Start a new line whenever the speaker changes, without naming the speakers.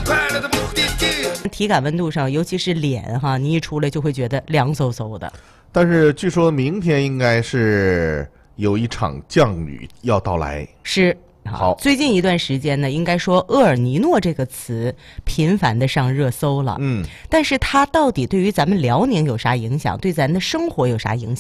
体感温度上，尤其是脸哈，你一出来就会觉得凉飕飕的。
但是据说明天应该是有一场降雨要到来。
是。
好，
最近一段时间呢，应该说厄尔尼诺这个词频繁的上热搜了。但是它到底对于咱们辽宁有啥影响？对咱的生活有啥影响？